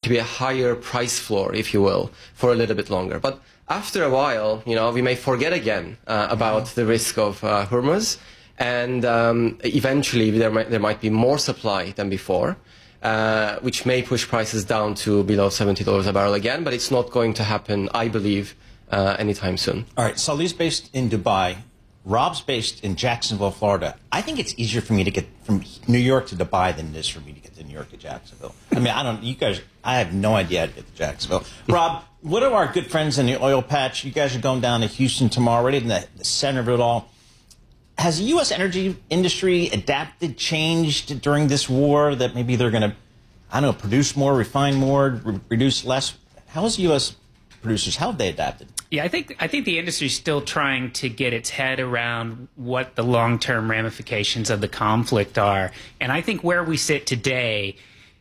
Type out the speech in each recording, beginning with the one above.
be a higher price floor, if you will, for a little bit longer. But after a while, we may forget again about the risk of Hormuz, and eventually there might be more supply than before, which may push prices down to below $70 a barrel again, but it's not going to happen, I believe, anytime soon. All right, Salih's based in Dubai. Rob's based in Jacksonville, Florida. I think it's easier for me to get from New York to Dubai than it is for me to get to New York to Jacksonville. I mean, I have no idea how to get to Jacksonville. Rob, what are our good friends in the oil patch? You guys are going down to Houston tomorrow, right in the center of it all. Has the U.S. energy industry adapted, changed during this war, that maybe they're going to, I don't know, produce more, refine more, reduce less? How has U.S. producers, how have they adapted? Yeah, I think the industry is still trying to get its head around what the long-term ramifications of the conflict are. And I think where we sit today,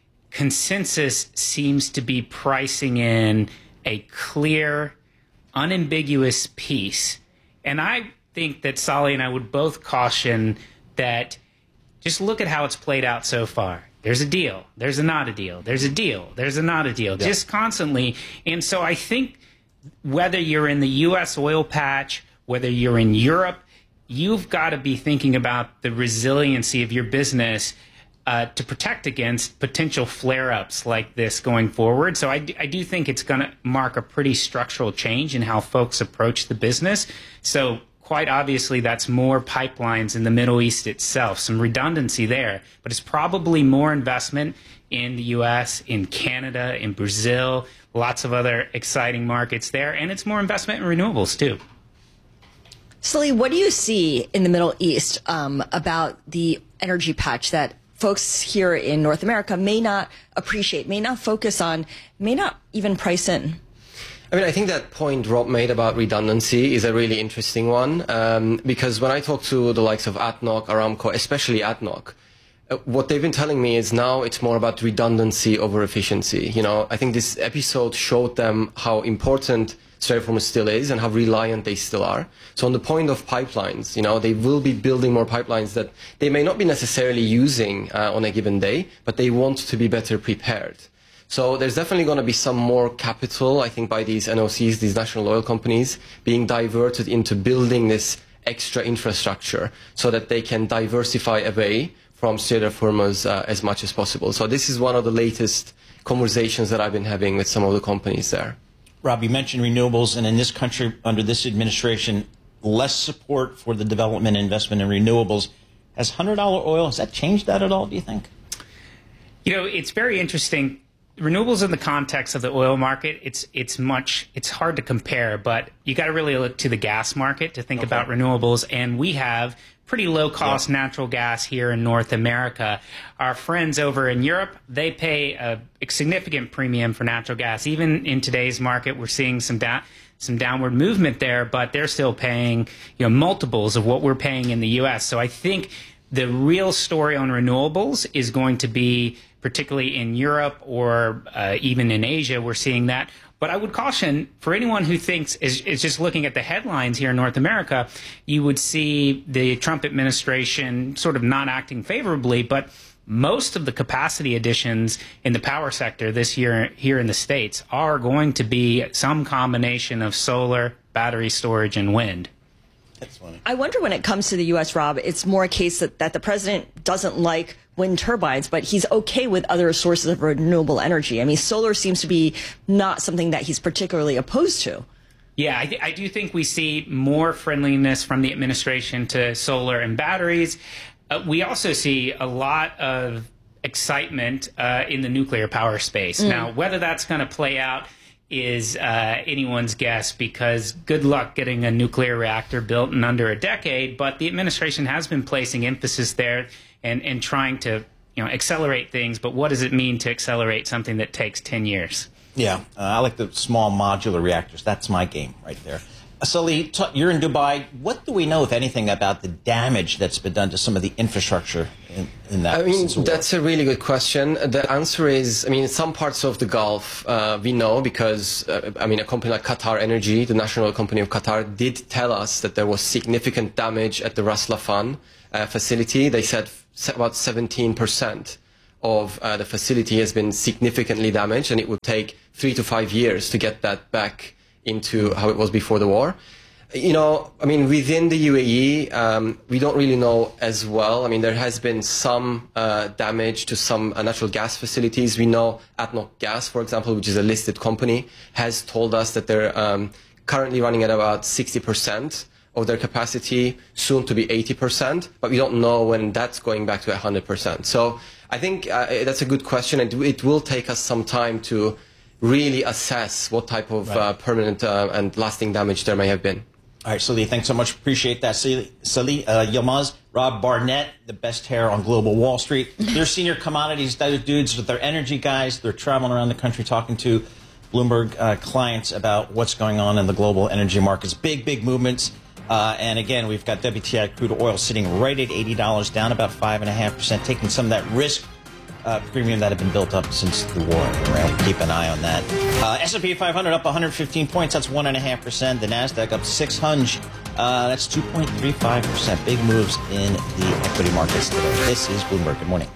consensus seems to be pricing in a clear, unambiguous peace. And I think that Salih and I would both caution that just look at how it's played out so far. There's a deal. There's a not a deal. There's a deal. There's a not a deal. Yeah. Just constantly. And so I think whether you're in the U.S. oil patch, whether you're in Europe, you've got to be thinking about the resiliency of your business to protect against potential flare-ups like this going forward. So I do think it's going to mark a pretty structural change in how folks approach the business. So quite obviously, that's more pipelines in the Middle East itself, some redundancy there. But it's probably more investment in the U.S., in Canada, in Brazil, lots of other exciting markets there. And it's more investment in renewables, too. Salih, what do you see in the Middle East about the energy patch that folks here in North America may not appreciate, may not focus on, may not even price in? I mean, I think that point Rob made about redundancy is a really interesting one, because when I talk to the likes of ADNOC, Aramco, especially ADNOC, what they've been telling me is now it's more about redundancy over efficiency. I think this episode showed them how important Strait of Hormuz still is and how reliant they still are. So on the point of pipelines, they will be building more pipelines that they may not be necessarily using on a given day, but they want to be better prepared. So there's definitely going to be some more capital, I think, by these NOCs, these national oil companies, being diverted into building this extra infrastructure so that they can diversify away from Strait of Hormuz as much as possible. So this is one of the latest conversations that I've been having with some of the companies there. Rob, you mentioned renewables, and in this country, under this administration, less support for the development and investment in renewables. Has $100 oil, has that changed that at all, do you think? It's very interesting. Renewables in the context of the oil market, it's hard to compare, but you got to really look to the gas market to think about renewables. And we have pretty low cost natural gas here in North America. Our friends over in Europe, they pay a significant premium for natural gas. Even in today's market, we're seeing some downward movement there, but they're still paying multiples of what we're paying in the U.S. So I think the real story on renewables is going to be, particularly in Europe or even in Asia, we're seeing that. But I would caution, for anyone who thinks is just looking at the headlines here in North America, you would see the Trump administration sort of not acting favorably, but most of the capacity additions in the power sector this year here in the States are going to be some combination of solar, battery storage, and wind. That's funny. I wonder when it comes to the U.S., Rob, it's more a case that the president doesn't like wind turbines, but he's okay with other sources of renewable energy. I mean, solar seems to be not something that he's particularly opposed to. Yeah, I do think we see more friendliness from the administration to solar and batteries. We also see a lot of excitement in the nuclear power space. Now, whether that's going to play out is anyone's guess, because good luck getting a nuclear reactor built in under a decade. But the administration has been placing emphasis there and trying to accelerate things. But what does it mean to accelerate something that takes 10 years? Yeah, I like the small modular reactors. That's my game right there. Salih, you're in Dubai. What do we know, if anything, about the damage that's been done to some of the infrastructure in that? I mean, that's a really good question. The answer is, in some parts of the Gulf, we know because, a company like Qatar Energy, the national oil company of Qatar, did tell us that there was significant damage at the Ras Laffan facility. They said about 17% of the facility has been significantly damaged, and it would take 3 to 5 years to get that back into how it was before the war. You know, I mean, within the UAE, we don't really know as well. I mean, there has been some damage to some natural gas facilities. We know ADNOC Gas, for example, which is a listed company, has told us that they're currently running at about 60% of their capacity, soon to be 80%, but we don't know when that's going back to 100%. So I think that's a good question, and it will take us some time to really assess what type of permanent and lasting damage there may have been. All right, Salih, thanks so much. Appreciate that. Salih Yilmaz, Rob Barnett, the best hair on global Wall Street. They're senior commodities dudes, they're energy guys. They're traveling around the country talking to Bloomberg clients about what's going on in the global energy markets. Big movements. And again, we've got WTI crude oil sitting right at $80, down about 5.5%, taking some of that risk premium that had been built up since the war. We'll keep an eye on that. S&P 500 up 115 points. That's 1.5%. The NASDAQ up 600. That's 2.35%. Big moves in the equity markets today. This is Bloomberg. Good morning.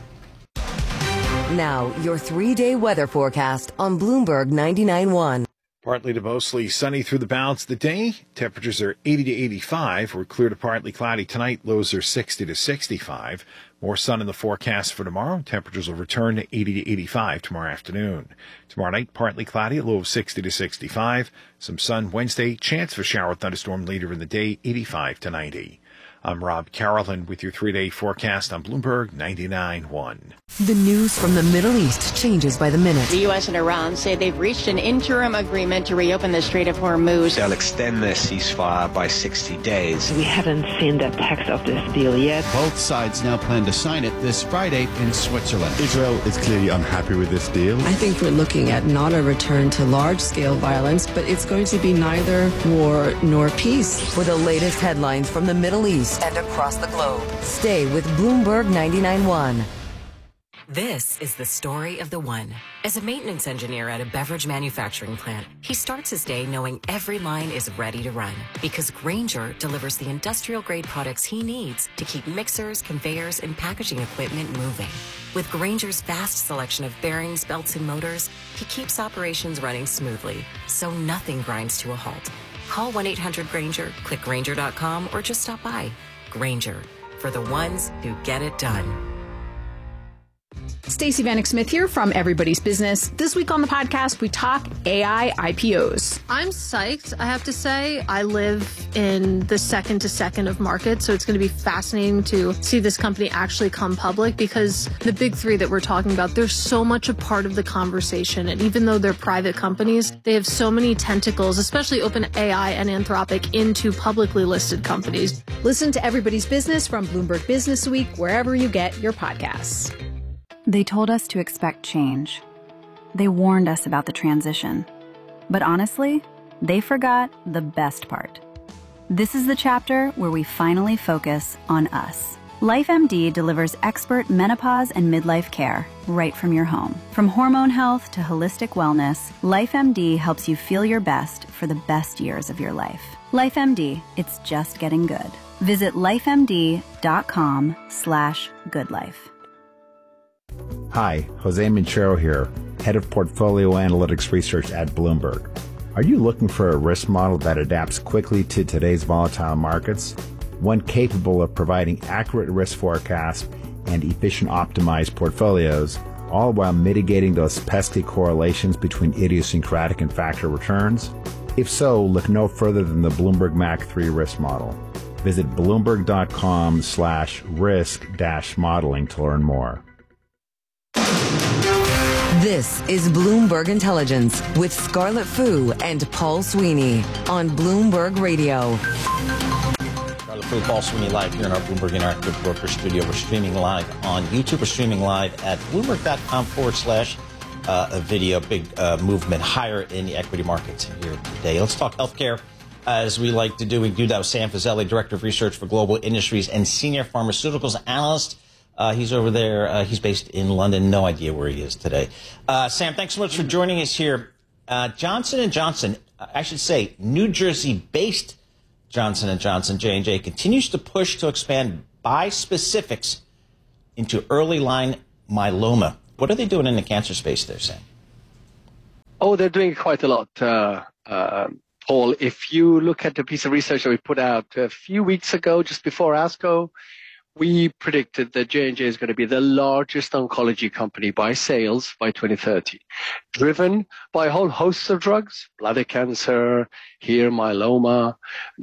Now, your 3-day weather forecast on Bloomberg 99.1. Partly to mostly sunny through the balance of the day. Temperatures are 80 to 85. We're clear to partly cloudy tonight. Lows are 60 to 65. More sun in the forecast for tomorrow. Temperatures will return to 80 to 85 tomorrow afternoon. Tomorrow night, partly cloudy, a low of 60 to 65. Some sun Wednesday. Chance for shower thunderstorm later in the day, 85 to 90. I'm Rob Carolan with your 3-day forecast on Bloomberg 99.1. The news from the Middle East changes by the minute. The U.S. and Iran say they've reached an interim agreement to reopen the Strait of Hormuz. They'll extend their ceasefire by 60 days. We haven't seen the text of this deal yet. Both sides now plan to sign it this Friday in Switzerland. Israel is clearly unhappy with this deal. I think we're looking at not a return to large-scale violence, but it's going to be neither war nor peace. For the latest headlines from the Middle East and across the globe, stay with Bloomberg 99.1. This is the story of the one. As a maintenance engineer at a beverage manufacturing plant, he starts his day knowing every line is ready to run because Grainger delivers the industrial-grade products he needs to keep mixers, conveyors, and packaging equipment moving. With Grainger's vast selection of bearings, belts, and motors, he keeps operations running smoothly, so nothing grinds to a halt. Call 1-800-GRAINGER, click Grainger.com, or just stop by. Grainger, for the ones who get it done. Stacey Vanek Smith here from Everybody's Business. This week on the podcast, we talk AI IPOs. I'm psyched, I have to say. I live in the second to second of markets, so it's going to be fascinating to see this company actually come public because the big three that we're talking about, they're so much a part of the conversation. And even though they're private companies, they have so many tentacles, especially OpenAI and Anthropic, into publicly listed companies. Listen to Everybody's Business from Bloomberg Business Week, wherever you get your podcasts. They told us to expect change. They warned us about the transition. But honestly, they forgot the best part. This is the chapter where we finally focus on us. LifeMD delivers expert menopause and midlife care right from your home. From hormone health to holistic wellness, LifeMD helps you feel your best for the best years of your life. LifeMD, it's just getting good. Visit lifemd.com/goodlife. Hi, Jose Minchero here, Head of Portfolio Analytics Research at Bloomberg. Are you looking for a risk model that adapts quickly to today's volatile markets? One capable of providing accurate risk forecasts and efficient optimized portfolios, all while mitigating those pesky correlations between idiosyncratic and factor returns? If so, look no further than the Bloomberg MAC 3 risk model. Visit bloomberg.com/risk-modeling to learn more. This is Bloomberg Intelligence with Scarlett Fu and Paul Sweeney on Bloomberg Radio. Scarlett Fu, Paul Sweeney live here in our Bloomberg Interactive Broker Studio. We're streaming live on YouTube. We're streaming live at bloomberg.com/video. Big movement higher in the equity markets here today. Let's talk healthcare. As we like to do, we do that with Sam Fazeli, Director of Research for Global Industries and Senior Pharmaceuticals Analyst. He's over there. He's based in London. No idea where he is today. Sam, thanks so much for joining us here. Johnson & Johnson, I should say, New Jersey-based Johnson & Johnson, J&J, continues to push to expand bispecifics into early line myeloma. What are they doing in the cancer space there, Sam? Oh, they're doing quite a lot, Paul. If you look at the piece of research that we put out a few weeks ago, just before ASCO, we predicted that J&J is going to be the largest oncology company by sales by 2030, driven by a whole host of drugs, bladder cancer, here myeloma,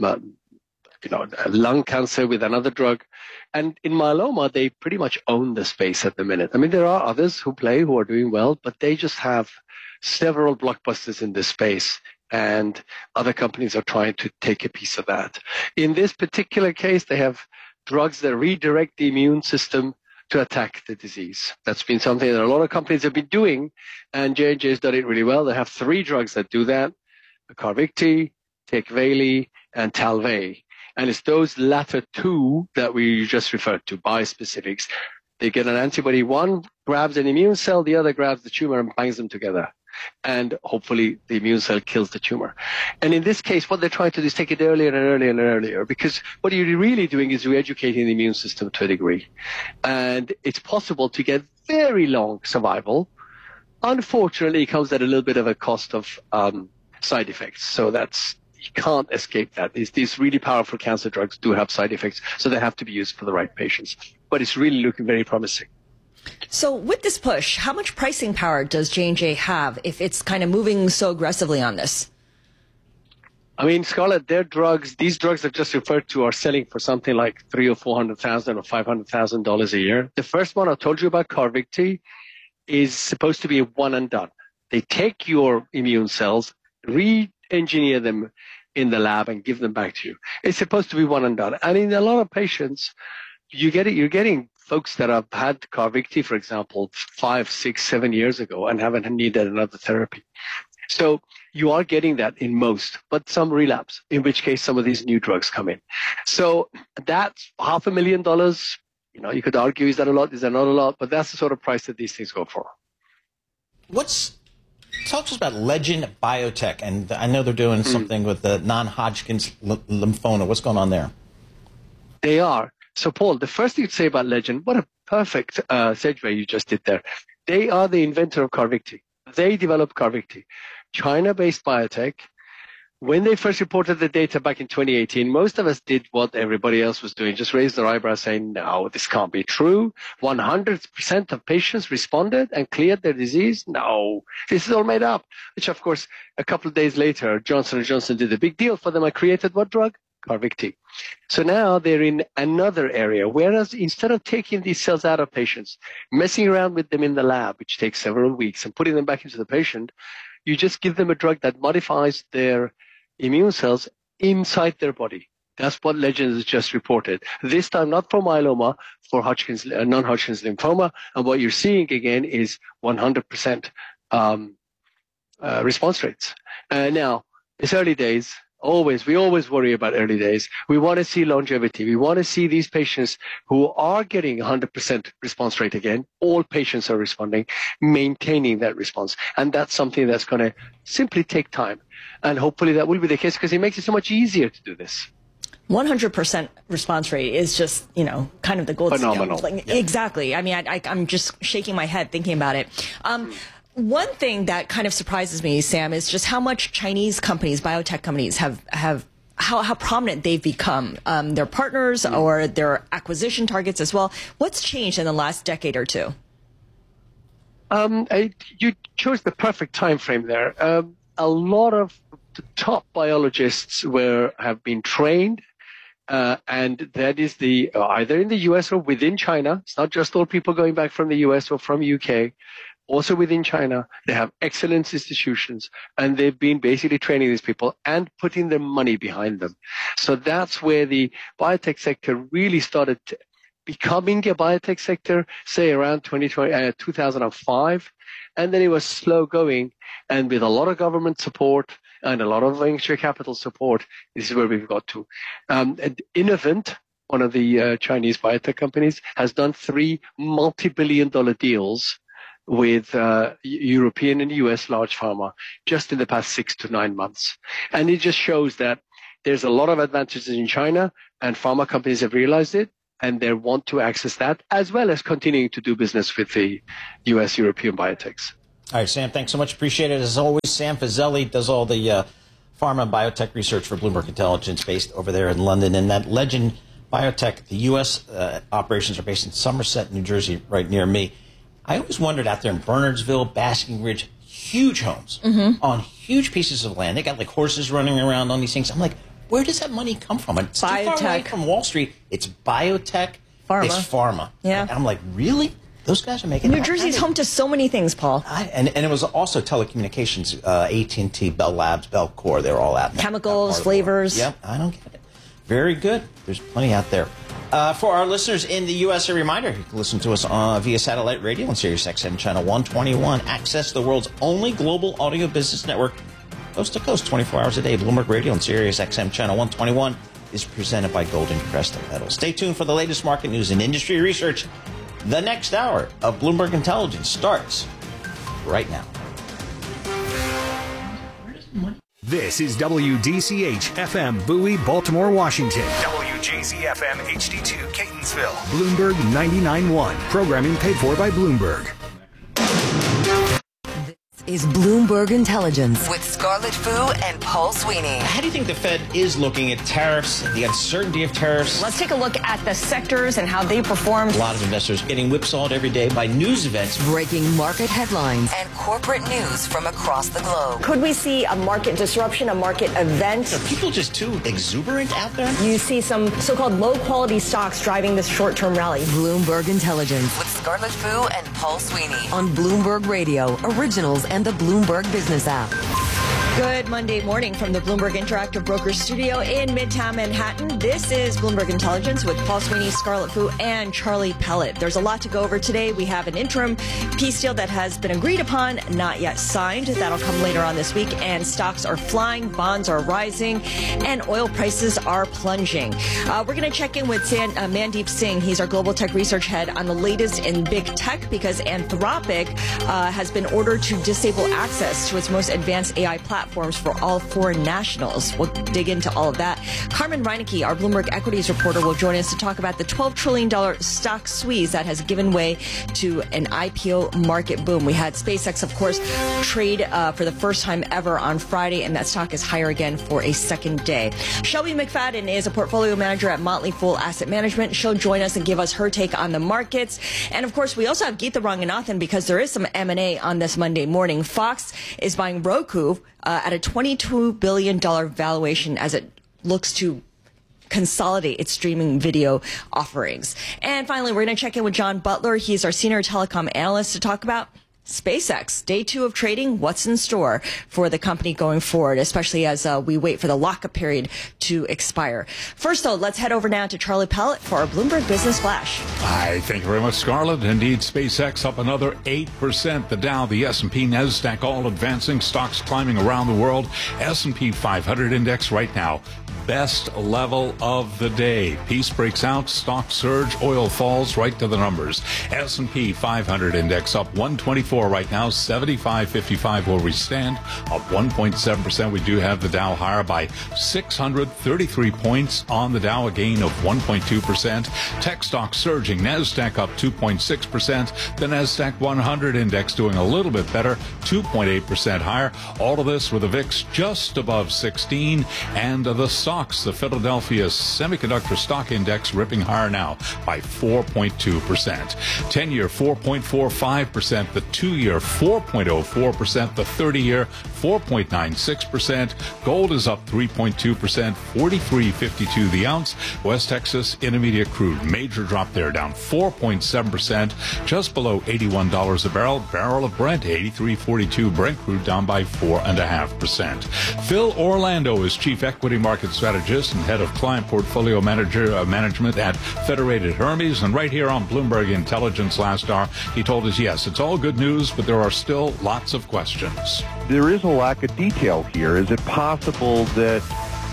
lung cancer with another drug. And in myeloma, they pretty much own the space at the minute. I mean, there are others who are doing well, but they just have several blockbusters in this space. And other companies are trying to take a piece of that. In this particular case, they have drugs that redirect the immune system to attack the disease. That's been something that a lot of companies have been doing, and J&J has done it really well. They have 3 drugs that do that: Carvykti, Tecvayli, and Talvey. And it's those latter 2 that we just referred to, bispecifics. They get an antibody, one grabs an immune cell, the other grabs the tumor and binds them together. And hopefully the immune cell kills the tumor. And in this case, what they're trying to do is take it earlier and earlier and earlier, because what you're really doing is re-educating the immune system to a degree. And it's possible to get very long survival. Unfortunately, it comes at a little bit of a cost of side effects. So you can't escape that. These really powerful cancer drugs do have side effects, so they have to be used for the right patients. But it's really looking very promising. So with this push, how much pricing power does J&J have if it's kind of moving so aggressively on this? I mean, Scarlett, these drugs I've just referred to are selling for something like $300,000 or $400,000 or $500,000 a year. The first one I told you about, Carvykti, is supposed to be a one and done. They take your immune cells, re-engineer them in the lab, and give them back to you. It's supposed to be one and done. And in a lot of patients, you're getting folks that have had Carvykti, for example, 5, 6, 7 years ago and haven't needed another therapy. So you are getting that in most, but some relapse, in which case some of these new drugs come in. So that's $500,000. You could argue, is that a lot? Is that not a lot? But that's the sort of price that these things go for. Talk to us about Legend Biotech, and I know they're doing something with the non-Hodgkin's lymphoma. What's going on there? They are. So, Paul, the first thing to say about Legend, what a perfect segue you just did there. They are the inventor of Carvykti. They developed Carvykti. China-based biotech. When they first reported the data back in 2018, most of us did what everybody else was doing, just raised their eyebrows saying, no, this can't be true. 100% of patients responded and cleared their disease? No, this is all made up. Which, of course, a couple of days later, Johnson & Johnson did a big deal for them and created what drug? Carvykti. So now they're in another area, whereas instead of taking these cells out of patients, messing around with them in the lab, which takes several weeks, and putting them back into the patient, you just give them a drug that modifies their immune cells inside their body. That's what Legend has just reported. This time, not for myeloma, for non-Hodgkin's lymphoma. And what you're seeing again is 100% response rates. Now, it's early days. We always worry about early days. We want to see longevity. We want to see these patients who are getting 100% response rate again. All patients are responding, maintaining that response. And that's something that's going to simply take time. And hopefully that will be the case because it makes it so much easier to do this. 100% response rate is just, kind of the gold standard. Exactly. I mean, I'm just shaking my head thinking about it. One thing that kind of surprises me, Sam, is just how much Chinese companies, biotech companies, have how prominent they've become. Their partners or their acquisition targets as well. What's changed in the last decade or two? You chose the perfect time frame there. A lot of the top biologists have been trained, and that is either in the U.S. or within China. It's not just all people going back from the U.S. or from UK. Also within China, they have excellent institutions, and they've been basically training these people and putting their money behind them. So that's where the biotech sector really started becoming a biotech sector, say around 2005. And then it was slow going. And with a lot of government support and a lot of venture capital support, this is where we've got to. Innovent, one of the Chinese biotech companies, has done 3 multi-billion-dollar deals with European and US large pharma just in the past 6 to 9 months. And it just shows that there's a lot of advantages in China, and pharma companies have realized it, and they want to access that, as well as continuing to do business with the U.S. European biotechs. All right, Sam, thanks so much. Appreciate it. As always, Sam Fazeli does all the pharma and biotech research for Bloomberg Intelligence based over there in London. And that Legend Biotech, the U.S. Operations are based in Somerset, New Jersey, right near me. I always wondered out there in Bernardsville, Basking Ridge, huge homes on huge pieces of land. They got like horses running around on these things. I'm like, where does that money come from? It's too far away from Wall Street. It's biotech. Pharma. It's pharma. Yeah. And I'm like, really? Those guys are making New Jersey's home to so many things, Paul. And it was also telecommunications, AT&T, Bell Labs, Bellcore. They're all out. Chemicals, flavors. Yep, I don't get it. Very good. There's plenty out there. For our listeners in the U.S., a reminder, you can listen to us via satellite radio on Sirius XM Channel 121. Access the world's only global audio business network, coast to coast, 24 hours a day. Bloomberg Radio on Sirius XM Channel 121 is presented by Golden Crest Metals. Stay tuned for the latest market news and industry research. The next hour of Bloomberg Intelligence starts right now. This is WDCH FM Bowie, Baltimore, Washington. WJZ FM HD2 Catonsville. Bloomberg 99.1. Programming paid for by Bloomberg. Is Bloomberg Intelligence with Scarlett Fu and Paul Sweeney. How do you think the Fed is looking at tariffs, the uncertainty of tariffs? Let's take a look at the sectors and how they performed. A lot of investors getting whipsawed every day by news events. Breaking market headlines and corporate news from across the globe. Could we see a market disruption, a market event? Are people just too exuberant out there? You see some so-called low-quality stocks driving this short-term rally. Bloomberg Intelligence with Scarlett Fu and Paul Sweeney on Bloomberg Radio, Originals, and the Bloomberg Business app. Good Monday morning from the Bloomberg Interactive Brokers studio in Midtown Manhattan. This is Bloomberg Intelligence with Paul Sweeney, Scarlett Fu, and Charlie Pellet. There's a lot to go over today. We have an interim peace deal that has been agreed upon, not yet signed. That'll come later on this week. And stocks are flying, bonds are rising, and oil prices are plunging. We're going to check in with Mandeep Singh. He's our global tech research head on the latest in big tech because Anthropic has been ordered to disable access to its most advanced AI platforms for all foreign nationals. We'll dig into all of that. Carmen Reinecke, our Bloomberg equities reporter, will join us to talk about the $12 trillion stock squeeze that has given way to an IPO market boom. We had SpaceX, of course, trade for the first time ever on Friday, and that stock is higher again for a second day. Shelby McFadden is a portfolio manager at Motley Fool Asset Management. She'll join us and give us her take on the markets. And, of course, we also have Geeta Ranganathan because there is some M&A on this Monday morning. Fox is buying Roku at a $22 billion valuation as it looks to consolidate its streaming video offerings. And finally, we're going to check in with John Butler. He's our senior telecom analyst to talk about SpaceX, day 2 of trading, what's in store for the company going forward, especially as we wait for the lockup period to expire. First, though, let's head over now to Charlie Pellet for our Bloomberg Business Flash. Hi, thank you very much, Scarlett. Indeed, SpaceX up another 8%. The Dow, the S&P, NASDAQ all advancing, stocks climbing around the world. S&P 500 index right now, best level of the day. Peace breaks out, stock surge, oil falls right to the numbers. S&P 500 index up 124 right now, 75.55 where we stand, up 1.7%. We do have the Dow higher by 633 points on the Dow, a gain of 1.2%. Tech stocks surging, NASDAQ up 2.6%. The NASDAQ 100 index doing a little bit better, 2.8% higher. All of this with the VIX just above 16, and the stocks, the Philadelphia Semiconductor Stock Index ripping higher now by 4.2%. 10-year 4.45%, the 2-year 4.04%, the 30-year 4.96%. Gold is up 3.2%, 43.52 the ounce. West Texas Intermediate crude, major drop there, down 4.7%, just below $81 a barrel. Barrel of Brent, 83.42. Brent crude down by 4.5%. Phil Orlando is chief equity market strategist and head of client portfolio management at Federated Hermes. And right here on Bloomberg Intelligence last hour, he told us, yes, it's all good news, but there are still lots of questions. There is a lack of detail here. Is it possible that,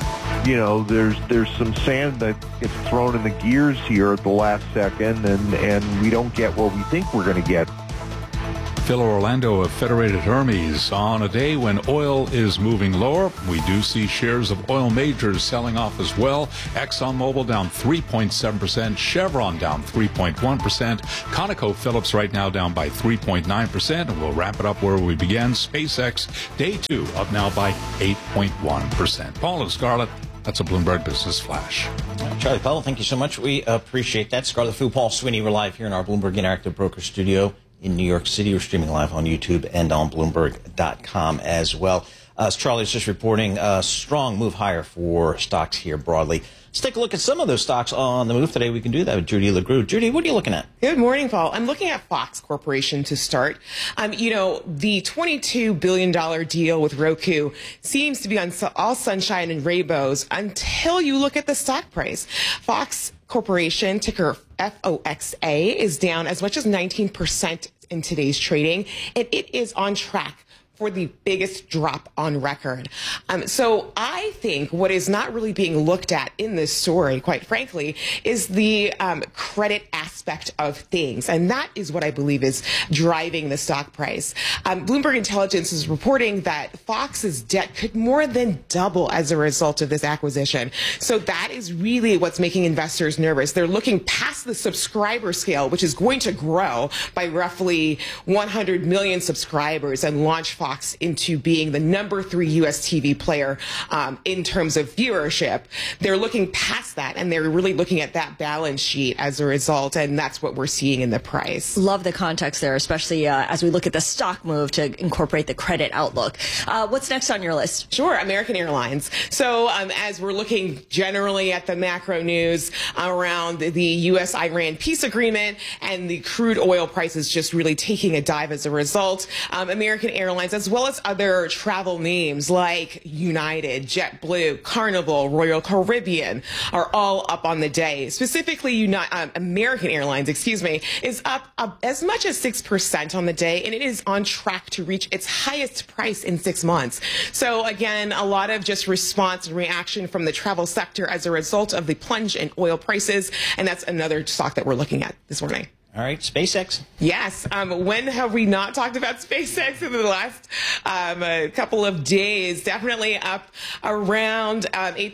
there's some sand that gets thrown in the gears here at the last second and we don't get what we think we're going to get Phil Orlando of Federated Hermes. On a day when oil is moving lower, we do see shares of oil majors selling off as well. ExxonMobil down 3.7%, Chevron down 3.1%, ConocoPhillips right now down by 3.9%, and we'll wrap it up where we began. SpaceX, day 2, up now by 8.1%. Paul and Scarlett, that's a Bloomberg Business Flash. Charlie Powell, thank you so much. We appreciate that. Scarlett Fu, Paul Sweeney, we're live here in our Bloomberg Interactive Broker Studio in New York City. We're streaming live on YouTube and on Bloomberg.com as well. As Charlie's just reporting, a strong move higher for stocks here broadly. Let's take a look at some of those stocks on the move today. We can do that with Judy LeGroux. Judy, what are you looking at? Good morning, Paul. I'm looking at Fox Corporation to start. The $22 billion deal with Roku seems to be on all sunshine and rainbows until you look at the stock price. Fox Corporation, ticker FOXA, is down as much as 19% in today's trading, and it is on track for the biggest drop on record. So I think what is not really being looked at in this story, quite frankly, is the credit aspect of things. And that is what I believe is driving the stock price. Bloomberg Intelligence is reporting that Fox's debt could more than double as a result of this acquisition. So that is really what's making investors nervous. They're looking past the subscriber scale, which is going to grow by roughly 100 million subscribers, and launch Fox into being the number 3 U.S. TV player in terms of viewership. They're looking past that, and they're really looking at that balance sheet as a result, and that's what we're seeing in the price. Love the context there, especially as we look at the stock move to incorporate the credit outlook. What's next on your list? Sure, American Airlines. So as we're looking generally at the macro news around the U.S.-Iran peace agreement and the crude oil prices just really taking a dive as a result, American Airlines, as well as other travel names like United, JetBlue, Carnival, Royal Caribbean, are all up on the day. Specifically, American Airlines, is up as much as 6% on the day, and it is on track to reach its highest price in 6 months. So again, a lot of just response and reaction from the travel sector as a result of the plunge in oil prices, and that's another stock that we're looking at this morning. All right, SpaceX. Yes. When have we not talked about SpaceX in the last couple of days? Definitely up around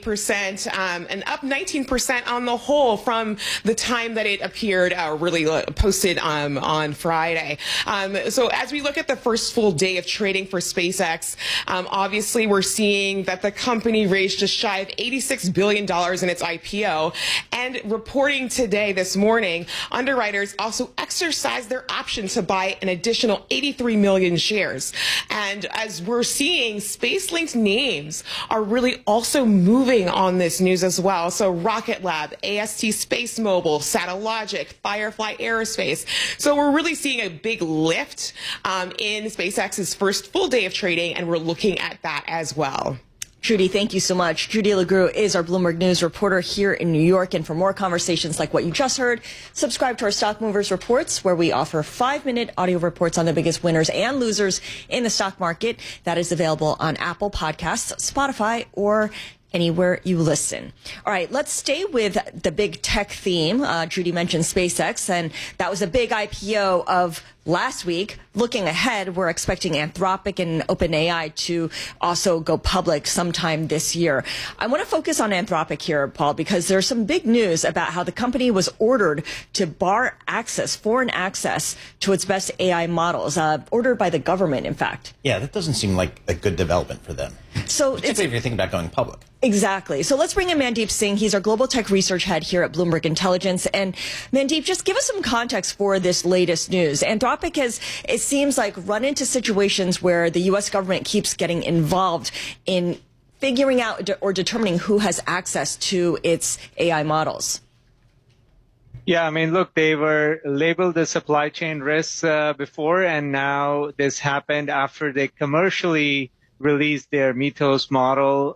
8% and up 19% on the whole from the time that it appeared, really posted on Friday. So as we look at the first full day of trading for SpaceX, obviously we're seeing that the company raised just shy of $86 billion in its IPO, and reporting today, this morning, underwriters also exercised their option to buy an additional 83 million shares. And as we're seeing, space-linked names are really also moving on this news as well. So Rocket Lab, AST Space Mobile, Satellogic, Firefly Aerospace. So we're really seeing a big lift in SpaceX's first full day of trading, and we're looking at that as well. Judy, thank you so much. Judy LeGroux is our Bloomberg News reporter here in New York. And for more conversations like what you just heard, subscribe to our Stock Movers Reports, where we offer 5-minute audio reports on the biggest winners and losers in the stock market. That is available on Apple Podcasts, Spotify, or anywhere you listen. All right, let's stay with the big tech theme. Judy mentioned SpaceX, and that was a big IPO of last week. Looking ahead, we're expecting Anthropic and OpenAI to also go public sometime this year. I want to focus on Anthropic here, Paul, because there's some big news about how the company was ordered to bar access, foreign access to its best AI models, ordered by the government, in fact. Yeah, that doesn't seem like a good development for them. So particularly if you're thinking about going public. Exactly. So let's bring in Mandeep Singh. He's our global tech research head here at Bloomberg Intelligence. And Mandeep, just give us some context for this latest news. Anthropic has, it seems like, run into situations where the U.S. government keeps getting involved in figuring out or determining who has access to its AI models. Yeah, I mean, look, they were labeled as supply chain risks before, and now this happened after they commercially released their Mythos model.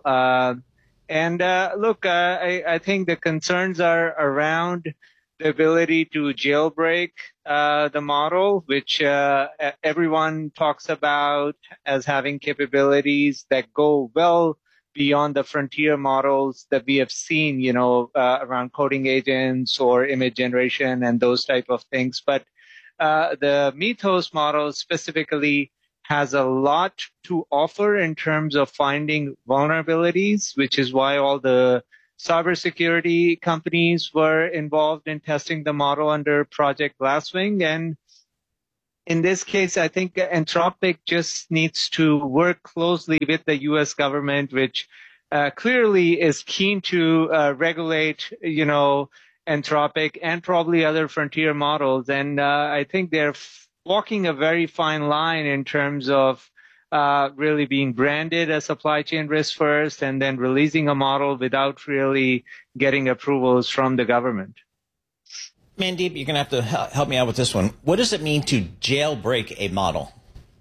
I think the concerns are around the ability to jailbreak the model, which everyone talks about as having capabilities that go well beyond the frontier models that we have seen, around coding agents or image generation and those type of things. But the Mythos model specifically has a lot to offer in terms of finding vulnerabilities, which is why all the cybersecurity companies were involved in testing the model under Project Glasswing. And in this case, I think Anthropic just needs to work closely with the U.S. government, which clearly is keen to regulate, Anthropic and probably other frontier models. And I think they're walking a very fine line in terms of really being branded as supply chain risk first and then releasing a model without really getting approvals from the government. Mandeep, you're going to have to help me out with this one. What does it mean to jailbreak a model?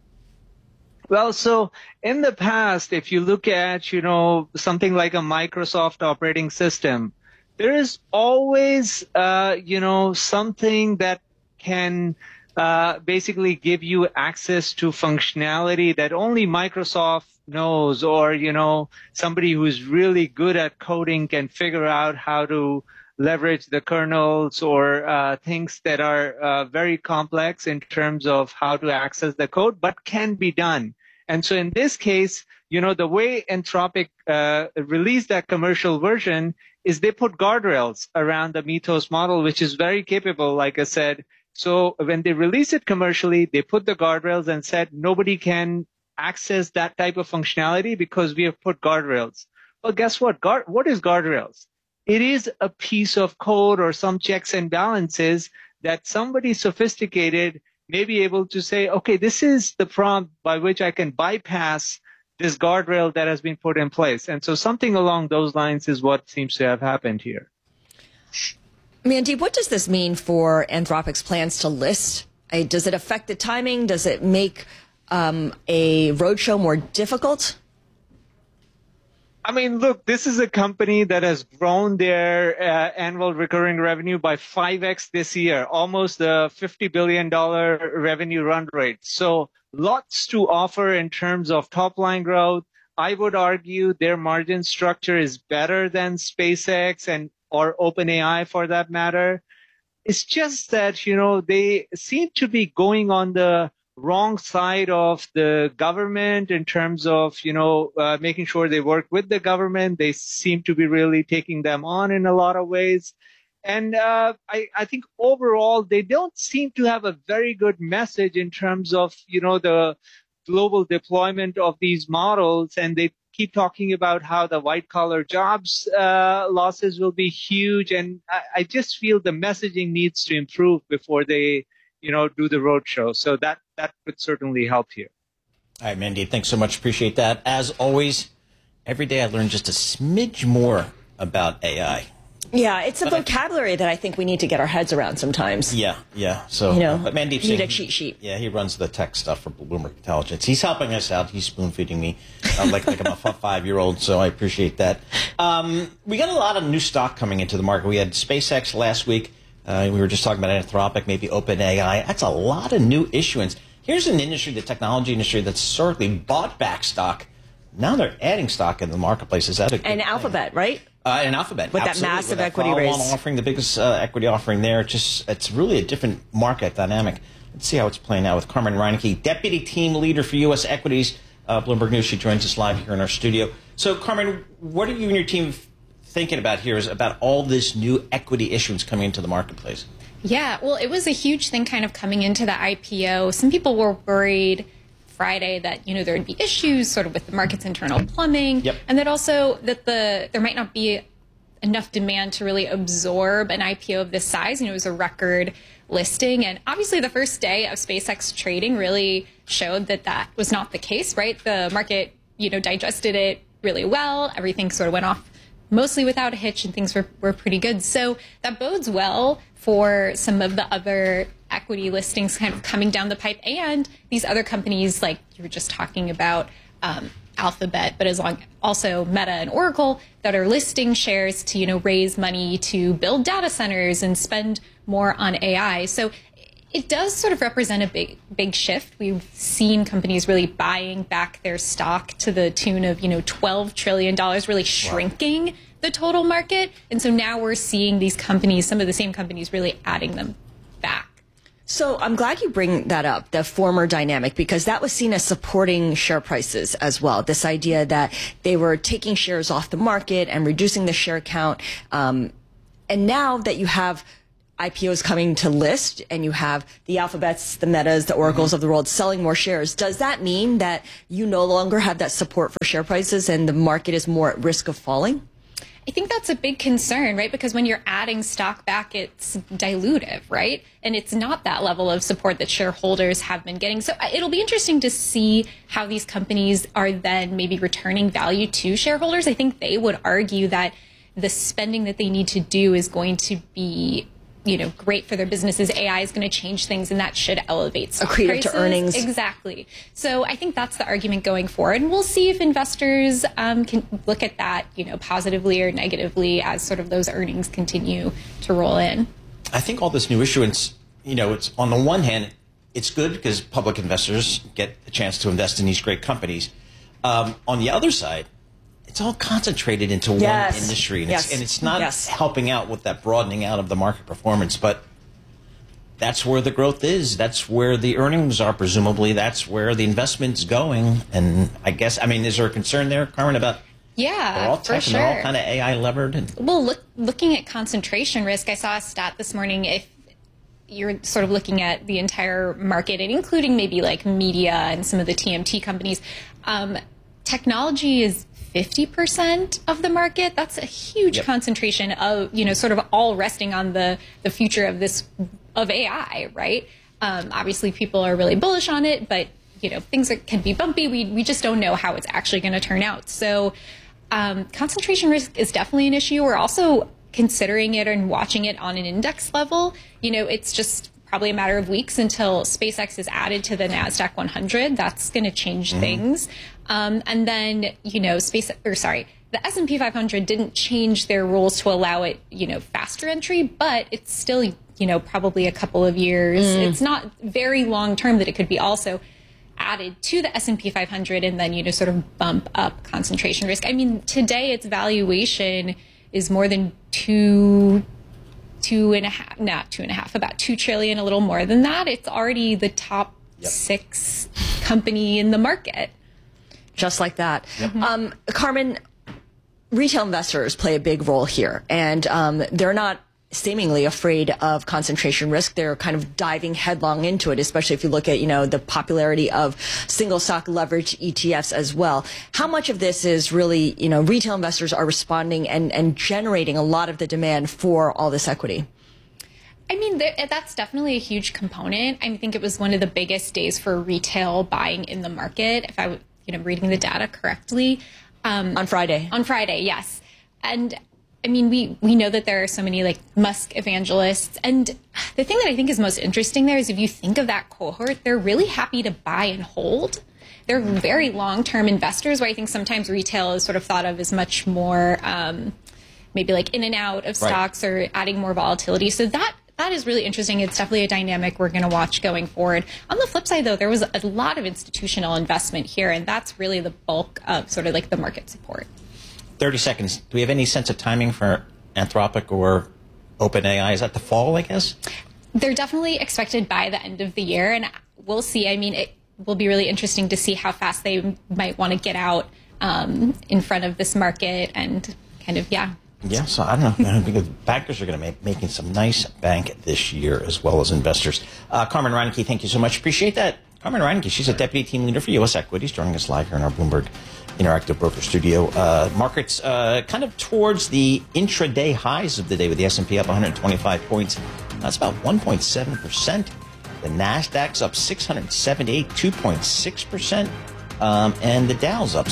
Well, so in the past, if you look at, something like a Microsoft operating system, there is always, something that can basically give you access to functionality that only Microsoft knows, or, somebody who's really good at coding can figure out how to leverage the kernels or things that are very complex in terms of how to access the code, but can be done. And so in this case, the way Anthropic released that commercial version is they put guardrails around the Mythos model, which is very capable, like I said. So when they released it commercially, they put the guardrails and said nobody can access that type of functionality because we have put guardrails. Well, guess what? What is guardrails? It is a piece of code or some checks and balances that somebody sophisticated may be able to say, okay, this is the prompt by which I can bypass this guardrail that has been put in place. And so something along those lines is what seems to have happened here. Mandeep, what does this mean for Anthropic's plans to list? Does it affect the timing? Does it make a roadshow more difficult? I mean, look, this is a company that has grown their annual recurring revenue by 5x this year, almost a $50 billion revenue run rate. So lots to offer in terms of top line growth. I would argue their margin structure is better than SpaceX or OpenAI for that matter. It's just that, they seem to be going on the wrong side of the government in terms of, making sure they work with the government. They seem to be really taking them on in a lot of ways. And I think overall, they don't seem to have a very good message in terms of, the global deployment of these models. And they keep talking about how the white collar jobs losses will be huge. And I just feel the messaging needs to improve before they, do the roadshow. So that would certainly help here. All right, Mandeep, thanks so much. Appreciate that. As always, every day I learn just a smidge more about AI. Yeah, it's a vocabulary that I think we need to get our heads around sometimes. Yeah. So, but Mandeep, you need a cheat sheet. Yeah, he runs the tech stuff for Bloomberg Intelligence. He's helping us out. He's spoon feeding me like I'm a 5-year-old. So I appreciate that. We got a lot of new stock coming into the market. We had SpaceX last week. We were just talking about Anthropic, maybe OpenAI. That's a lot of new issuance. Here's an industry, the technology industry, that's historically bought back stock. Now they're adding stock in the marketplace. Is that a good thing? Alphabet, right? And Alphabet. With absolutely. That massive with that equity raise. Offering, the biggest equity offering there. It's really a different market dynamic. Let's see how it's playing out with Carmen Reineke, Deputy Team Leader for U.S. Equities, Bloomberg News. She joins us live here in our studio. So, Carmen, what are you and your team thinking about here is about all this new equity issuance coming into the marketplace? Yeah, well, it was a huge thing kind of coming into the IPO. Some people were worried Friday that, there would be issues sort of with the market's internal plumbing. Yep. And that also that there might not be enough demand to really absorb an IPO of this size. It was a record listing. And obviously the first day of SpaceX trading really showed that was not the case, right? The market, digested it really well. Everything sort of went off mostly without a hitch and things were pretty good. So that bodes well for some of the other equity listings kind of coming down the pipe and these other companies like you were just talking about, Alphabet, but also Meta and Oracle that are listing shares to, raise money to build data centers and spend more on AI. So it does sort of represent a big shift. We've seen companies really buying back their stock to the tune of, $12 trillion, really shrinking the total market. And so now we're seeing these companies, some of the same companies, really adding them back. So I'm glad you bring that up, the former dynamic, because that was seen as supporting share prices as well. This idea that they were taking shares off the market and reducing the share count. And now that you have IPOs coming to list and you have the Alphabets, the Metas, the Oracles of the world selling more shares, does that mean that you no longer have that support for share prices and the market is more at risk of falling? I think that's a big concern, right? Because when you're adding stock back, it's dilutive, right? And it's not that level of support that shareholders have been getting. So it'll be interesting to see how these companies are then maybe returning value to shareholders. I think they would argue that the spending that they need to do is going to be, great for their businesses. AI is going to change things, and that should elevate stock accretive prices. To earnings. Exactly. So I think that's the argument going forward. And we'll see if investors can look at that, positively or negatively as sort of those earnings continue to roll in. I think all this new issuance, it's on the one hand, it's good because public investors get a chance to invest in these great companies. On the other side, it's all concentrated into one industry, and it's not helping out with that broadening out of the market performance. But that's where the growth is. That's where the earnings are, presumably. That's where the investment's going. And I guess, is there a concern there, Carmen, about they're all tech for sure. and they're all kind of AI levered? Well, looking at concentration risk, I saw a stat this morning. If you're sort of looking at the entire market, and including maybe like media and some of the TMT companies, technology is 50% of the market. That's a huge concentration of, sort of all resting on the future of AI, right? Obviously, people are really bullish on it, but, things can be bumpy. We just don't know how it's actually going to turn out. So concentration risk is definitely an issue. We're also considering it and watching it on an index level. It's just probably a matter of weeks until SpaceX is added to the NASDAQ 100. That's going to change things. And then, the S&P 500 didn't change their rules to allow it, faster entry, but it's still, probably a couple of years. It's not very long term that it could be also added to the S&P 500 and then, sort of bump up concentration risk. Today its valuation is more than about $2 trillion, a little more than that. It's already the top 6 company in the market. Just like that. Carmen, retail investors play a big role here, and they're not seemingly afraid of concentration risk. They're kind of diving headlong into it, especially if you look at, the popularity of single stock leverage ETFs as well. How much of this is really, retail investors are responding and generating a lot of the demand for all this equity? That's definitely a huge component. I think it was one of the biggest days for retail buying in the market, if I reading the data correctly. On Friday. On Friday, yes. And we know that there are so many like Musk evangelists. And the thing that I think is most interesting there is if you think of that cohort, they're really happy to buy and hold. They're very long-term investors, where I think sometimes retail is sort of thought of as much more maybe like in and out of stocks or adding more volatility. So that is really interesting. It's definitely a dynamic we're going to watch going forward. On the flip side, though, there was a lot of institutional investment here, and that's really the bulk of sort of like the market support. 30 seconds. Do we have any sense of timing for Anthropic or OpenAI? Is that the fall, I guess? They're definitely expected by the end of the year, and we'll see. It will be really interesting to see how fast they might want to get out in front of this market and kind of, Yeah, so I don't know. Because bankers are going to be making some nice bank this year, as well as investors. Carmen Reineke, thank you so much. Appreciate that. Carmen Reineke, she's a deputy team leader for U.S. Equities, joining us live here in our Bloomberg Interactive Broker Studio. Markets kind of towards the intraday highs of the day, with the S&P up 125 points. That's about 1.7%. The NASDAQ's up 678, 2.6%. And the Dow's up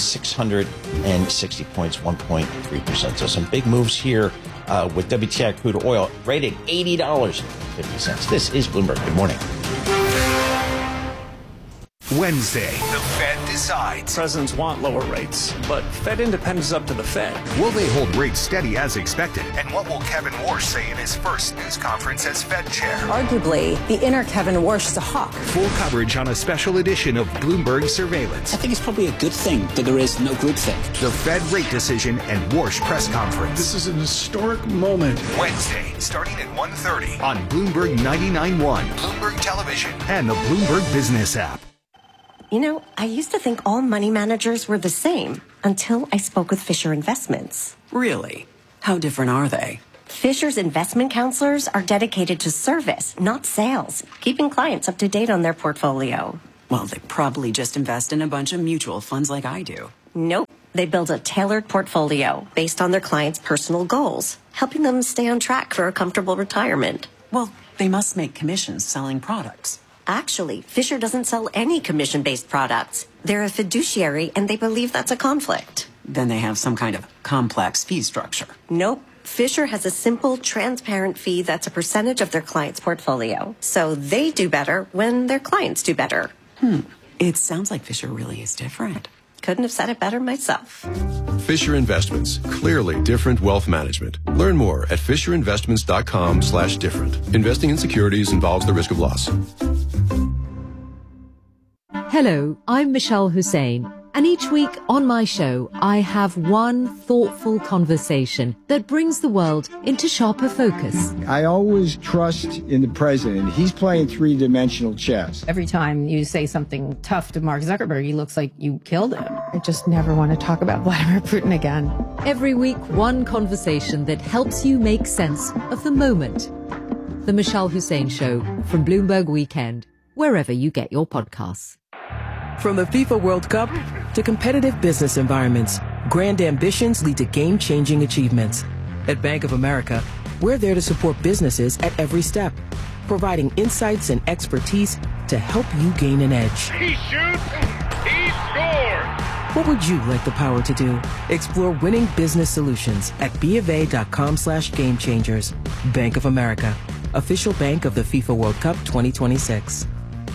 660 points, 1.3%. So some big moves here with WTI crude oil rated $80.50. This is Bloomberg. Good morning. Wednesday, the Fed decides. Presidents want lower rates, but Fed independence is up to the Fed. Will they hold rates steady as expected? And what will Kevin Warsh say in his first news conference as Fed chair? Arguably, the inner Kevin Warsh is a hawk. Full coverage on a special edition of Bloomberg Surveillance. I think it's probably a good thing that there is no groupthink. The Fed rate decision and Warsh press conference. This is an historic moment. Wednesday, starting at 1:30 on Bloomberg 99.1, Bloomberg Television, and the Bloomberg Business app. You know, I used to think all money managers were the same until I spoke with Fisher Investments. Really? How different are they? Fisher's investment counselors are dedicated to service, not sales, keeping clients up to date on their portfolio. Well, they probably just invest in a bunch of mutual funds like I do. Nope. They build a tailored portfolio based on their clients' personal goals, helping them stay on track for a comfortable retirement. Well, they must make commissions selling products. Actually, Fisher doesn't sell any commission-based products. They're a fiduciary, and they believe that's a conflict. Then they have some kind of complex fee structure. Nope. Fisher has a simple, transparent fee that's a percentage of their client's portfolio. So they do better when their clients do better. It sounds like Fisher really is different. Couldn't have said it better myself. Fisher Investments. Clearly different wealth management. Learn more at fisherinvestments.com/different. Investing in securities involves the risk of loss. Hello, I'm Michelle Hussein. And each week on my show, I have one thoughtful conversation that brings the world into sharper focus. I always trust in the president. He's playing three-dimensional chess. Every time you say something tough to Mark Zuckerberg, he looks like you killed him. I just never want to talk about Vladimir Putin again. Every week, one conversation that helps you make sense of the moment. The Michelle Hussein Show from Bloomberg Weekend, wherever you get your podcasts. From the FIFA World Cup to competitive business environments, grand ambitions lead to game-changing achievements. At Bank of America, we're there to support businesses at every step, providing insights and expertise to help you gain an edge. He shoots, he scores! What would you like the power to do? Explore winning business solutions at BofA.com/gamechangers. Bank of America, official bank of the FIFA World Cup 2026.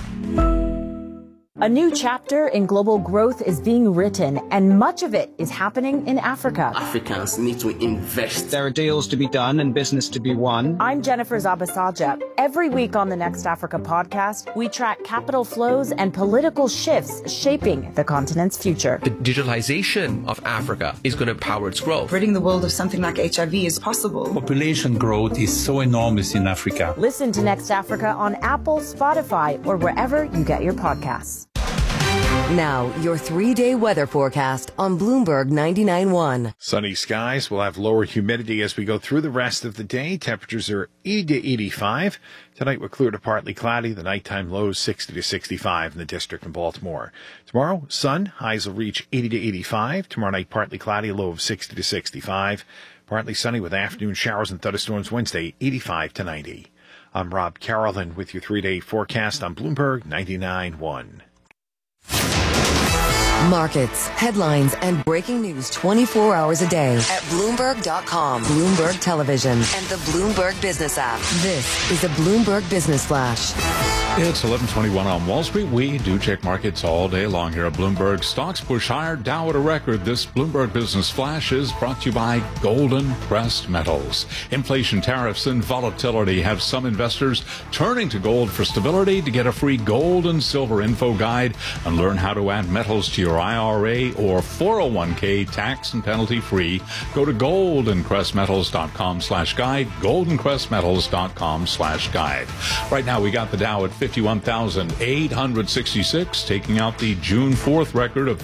A new chapter in global growth is being written, and much of it is happening in Africa. Africans need to invest. There are deals to be done and business to be won. I'm Jennifer Zabasaja. Every week on the Next Africa podcast, we track capital flows and political shifts shaping the continent's future. The digitalization of Africa is going to power its growth. Ridding the world of something like HIV is possible. Population growth is so enormous in Africa. Listen to Next Africa on Apple, Spotify, or wherever you get your podcasts. Now, your 3-day weather forecast on Bloomberg 99.1. Sunny skies. We'll have lower humidity as we go through the rest of the day. Temperatures are 80 to 85. Tonight we're clear to partly cloudy. The nighttime lows 60 to 65 in the district in Baltimore. Tomorrow, sun. Highs will reach 80 to 85. Tomorrow night, partly cloudy, low of 60 to 65. Partly sunny with afternoon showers and thunderstorms Wednesday, 85 to 90. I'm Rob Carolyn with your 3-day forecast on Bloomberg 99.1. Markets, headlines, and breaking news 24 hours a day at Bloomberg.com, Bloomberg Television, and the Bloomberg Business app. This is a Bloomberg Business Flash. It's 11:21 on Wall Street. We do check markets all day long here at Bloomberg. Stocks push higher, Dow at a record. This Bloomberg Business Flash is brought to you by Golden Crest Metals. Inflation, tariffs, and volatility have some investors turning to gold for stability. To get a free gold and silver info guide and learn how to add metals to your IRA or 401k tax and penalty free, go to goldencrestmetals.com/guide, goldencrestmetals.com/guide. Right now we got the Dow at 51,866, taking out the June 4th record of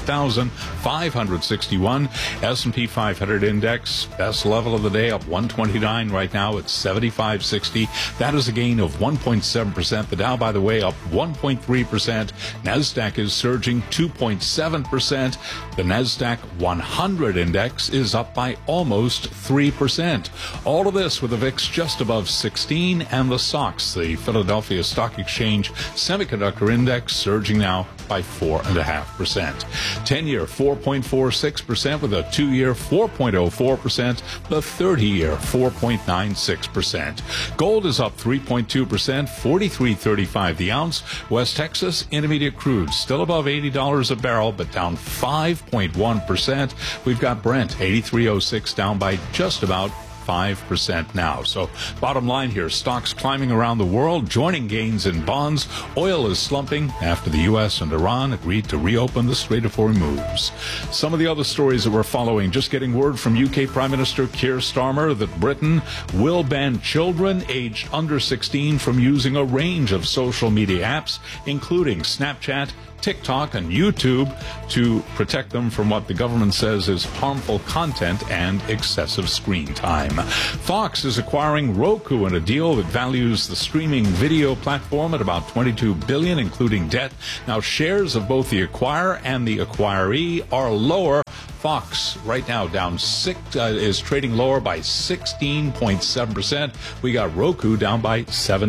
51,561. S&P 500 index, best level of the day, up 129 right now at 7560. That is a gain of 1.7%. The Dow, by the way, up 1.3%. NASDAQ is surging 2.7%. The NASDAQ 100 index is up by almost 3%. All of this with the VIX just above 16 and the SOX, the Philadelphia Stock Exchange Semiconductor Index, surging now by by 4.5%. 10-year 4.46% with a 2-year 4.04%, the 30-year 4.96%. Gold is up 3.2%, $43.35 the ounce. West Texas Intermediate crude still above $80 a barrel, but down 5.1%. We've got Brent 83.06 down by just about 5% now. So bottom line here, stocks climbing around the world, joining gains in bonds. Oil is slumping after the U.S. and Iran agreed to reopen the Strait of Hormuz. Some of the other stories that we're following, just getting word from UK Prime Minister Keir Starmer that Britain will ban children aged under 16 from using a range of social media apps, including Snapchat, TikTok and YouTube, to protect them from what the government says is harmful content and excessive screen time. Fox is acquiring Roku in a deal that values the streaming video platform at about $22 billion, including debt. Now, shares of both the acquirer and the acquiree are lower. Fox right now is trading lower by 16.7%. We got Roku down by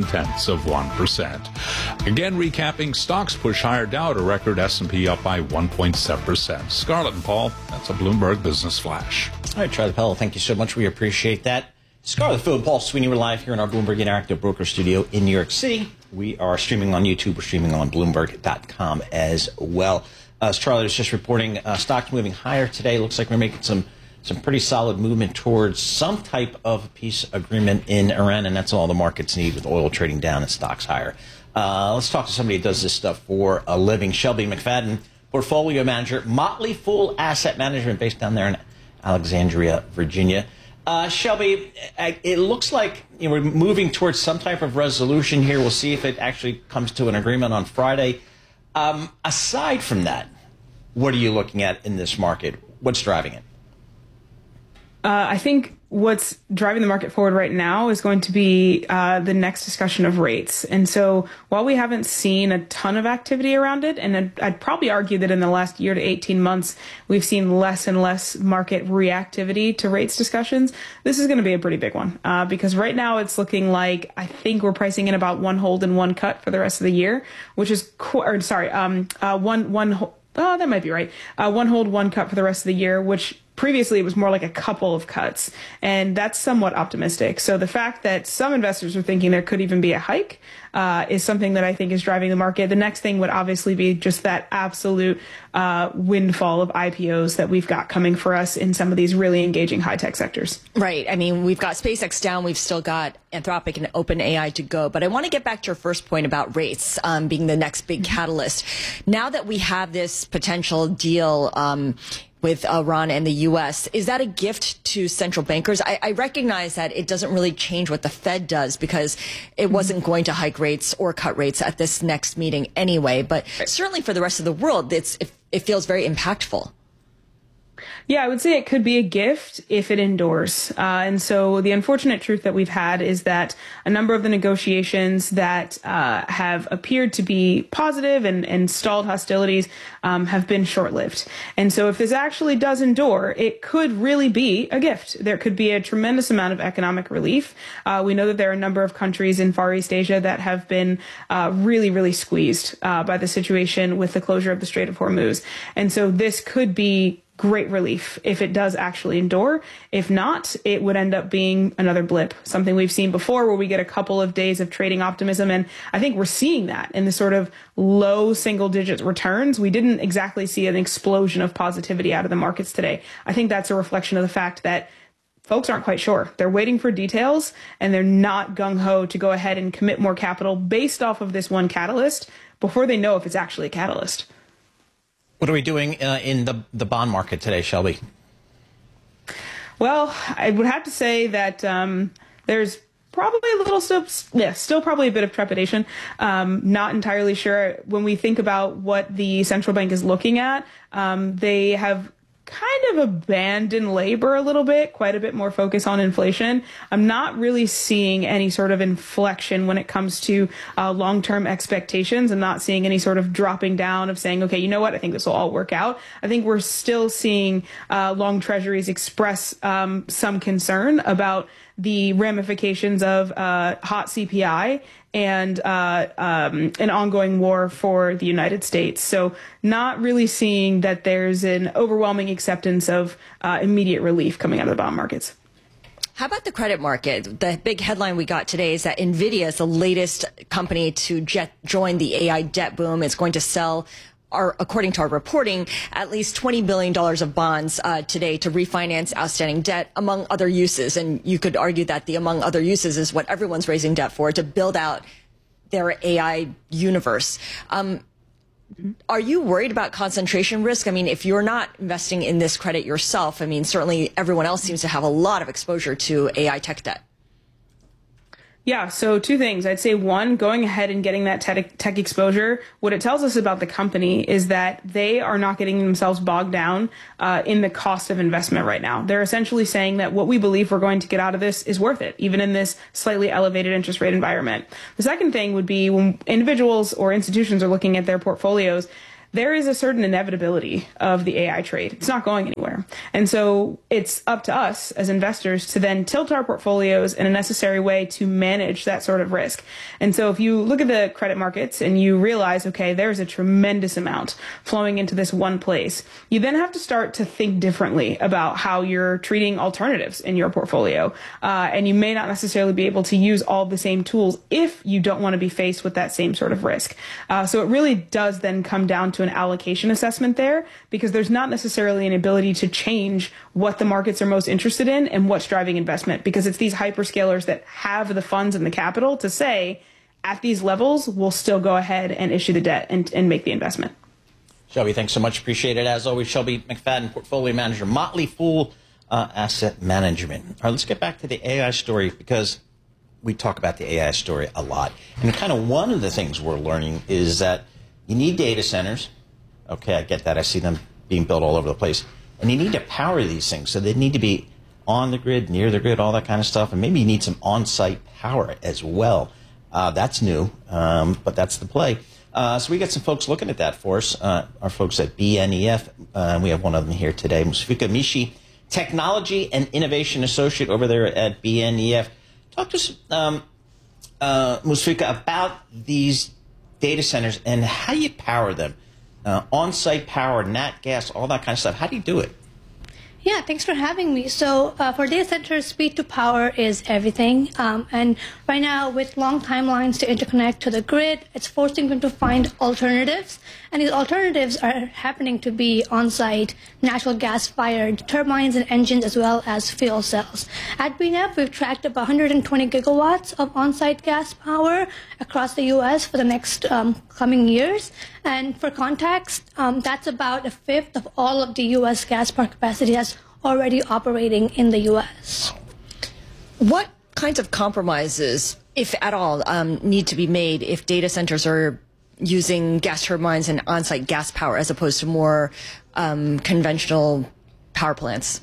0.7%. Again, recapping, stocks push higher. Dow at a record, S&P up by 1.7%. Scarlett and Paul, that's a Bloomberg Business Flash. All right, Charlie Powell, thank you so much. We appreciate that. Scarlett, Phil, and Paul Sweeney, we're live here in our Bloomberg Interactive Broker Studio in New York City. We are streaming on YouTube. We're streaming on Bloomberg.com as well. As Charlie was just reporting, stocks moving higher today. Looks like we're making some pretty solid movement towards some type of peace agreement in Iran, and that's all the markets need with oil trading down and stocks higher. Let's talk to somebody who does this stuff for a living. Shelby McFadden, portfolio manager, Motley Fool Asset Management, based down there in Alexandria, Virginia. Shelby, it looks like we're moving towards some type of resolution here. We'll see if it actually comes to an agreement on Friday. Aside from that, what are you looking at in this market? What's driving it? I think what's driving the market forward right now is going to be the next discussion of rates. And so while we haven't seen a ton of activity around it, and I'd probably argue that in the last year to 18 months, we've seen less and less market reactivity to rates discussions, this is going to be a pretty big one. Because right now it's looking like, I think we're pricing in about one hold and one cut for the rest of the year, which is, that might be right. One hold, one cut for the rest of the year, which previously it was more like a couple of cuts. And that's somewhat optimistic. So the fact that some investors are thinking there could even be a hike is something that I think is driving the market. The next thing would obviously be just that absolute windfall of IPOs that we've got coming for us in some of these really engaging high-tech sectors. Right. I mean, we've got SpaceX down. We've still got Anthropic and OpenAI to go. But I want to get back to your first point about rates being the next big catalyst. Now that we have this potential deal with Iran and the U.S., is that a gift to central bankers? I recognize that it doesn't really change what the Fed does because it wasn't going to hike rates or cut rates at this next meeting anyway. But certainly for the rest of the world, it feels very impactful. Yeah, I would say it could be a gift if it endures. And so the unfortunate truth that we've had is that a number of the negotiations that have appeared to be positive and stalled hostilities have been short-lived. And so if this actually does endure, it could really be a gift. There could be a tremendous amount of economic relief. We know that there are a number of countries in Far East Asia that have been really, really squeezed by the situation with the closure of the Strait of Hormuz. And so this could be great relief if it does actually endure. If not, it would end up being another blip, something we've seen before where we get a couple of days of trading optimism. And I think we're seeing that in the sort of low single digit returns. We didn't exactly see an explosion of positivity out of the markets today. I think that's a reflection of the fact that folks aren't quite sure. They're waiting for details and they're not gung-ho to go ahead and commit more capital based off of this one catalyst before they know if it's actually a catalyst. What are we doing in the bond market today, Shelby? Well, I would have to say that there's probably a little still probably a bit of trepidation. Not entirely sure. When we think about what the central bank is looking at, they have kind of abandoned labor a little bit, quite a bit more focus on inflation. I'm not really seeing any sort of inflection when it comes to long-term expectations. I'm not seeing any sort of dropping down of saying, okay, you know what, I think this will all work out. I think we're still seeing long treasuries express some concern about the ramifications of hot CPI and an ongoing war for the United States. So not really seeing that there's an overwhelming acceptance of immediate relief coming out of the bond markets. How about the credit market? The big headline we got today is that NVIDIA is the latest company to join the AI debt boom. It's going to sell, according to our reporting, at least $20 billion of bonds today to refinance outstanding debt, among other uses. And you could argue that the among other uses is what everyone's raising debt for, to build out their AI universe. Are you worried about concentration risk? I mean, if you're not investing in this credit yourself, I mean, certainly everyone else seems to have a lot of exposure to AI tech debt. Yeah, so two things. I'd say one, going ahead and getting that tech exposure, what it tells us about the company is that they are not getting themselves bogged down in the cost of investment right now. They're essentially saying that what we believe we're going to get out of this is worth it, even in this slightly elevated interest rate environment. The second thing would be when individuals or institutions are looking at their portfolios, there is a certain inevitability of the AI trade. It's not going anywhere. And so it's up to us as investors to then tilt our portfolios in a necessary way to manage that sort of risk. And so if you look at the credit markets and you realize, okay, there's a tremendous amount flowing into this one place, you then have to start to think differently about how you're treating alternatives in your portfolio. And you may not necessarily be able to use all the same tools if you don't want to be faced with that same sort of risk. So it really does then come down to an allocation assessment there, because there's not necessarily an ability to change what the markets are most interested in and what's driving investment, because it's these hyperscalers that have the funds and the capital to say, at these levels, we'll still go ahead and issue the debt and make the investment. Shelby, thanks so much. Appreciate it. As always, Shelby McFadden, Portfolio Manager, Motley Fool Asset Management. All right, let's get back to the AI story, because we talk about the AI story a lot. And kind of one of the things we're learning is that you need data centers. Okay, I get that. I see them being built all over the place. And you need to power these things. So they need to be on the grid, near the grid, all that kind of stuff. And maybe you need some on-site power as well. That's new, but that's the play. So we got some folks looking at that for us. Our folks at BNEF. We have one of them here today, Musfika Mishi, Technology and Innovation Associate over there at BNEF. Talk to us, Musfika, about these data centers and how you power them. On-site power, nat gas, all that kind of stuff. How do you do it? Yeah, thanks for having me. So for data centers, speed to power is everything. And right now, with long timelines to interconnect to the grid, it's forcing them to find alternatives. And these alternatives are happening to be on-site natural gas-fired turbines and engines, as well as fuel cells. At BNEF, we've tracked about 120 gigawatts of on-site gas power across the U.S. for the next coming years. And for context, that's about a fifth of all of the U.S. gas power capacity that's already operating in the U.S. What kinds of compromises, if at all, need to be made if data centers are using gas turbines and on-site gas power as opposed to more conventional power plants?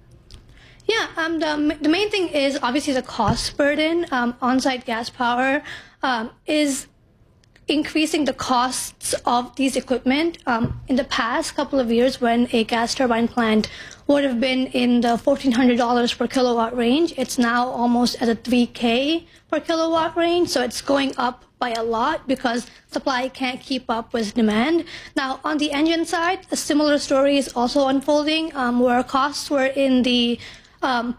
Yeah, the main thing is obviously the cost burden. On-site gas power is increasing the costs of these equipment. In the past couple of years, when a gas turbine plant would have been in the $1,400 per kilowatt range, it's now almost at a $3,000 per kilowatt range. So it's going up by a lot because supply can't keep up with demand. Now, on the engine side, a similar story is also unfolding, where costs were in the $1,500,